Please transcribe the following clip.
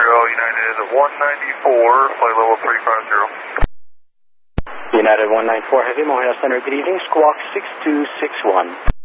United 194, flight level 350. United 194 Heavy, Montreal Center, good evening, squawk 6261.